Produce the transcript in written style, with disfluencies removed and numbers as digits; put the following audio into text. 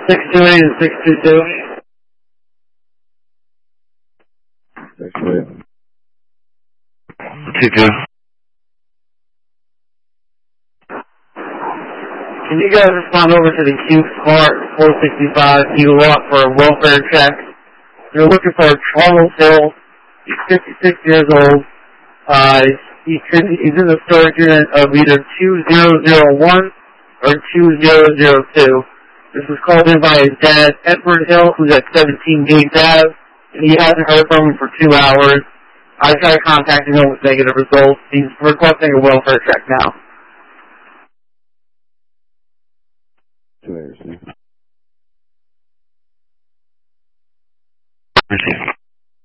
628 and 622. 628. 22. Can you guys respond over to the Q Smart 465 Eagle Rock for a welfare check? You're looking for Charles Hill. He's 56 years old. He's in the storage unit of either 2001 or 2002. This was called in by his dad, Edward Hill, who's at 17 Gates Ave, and he hasn't heard from him for 2 hours. I tried contacting him with negative results. He's requesting a welfare check now. 2 hours, yeah. Received.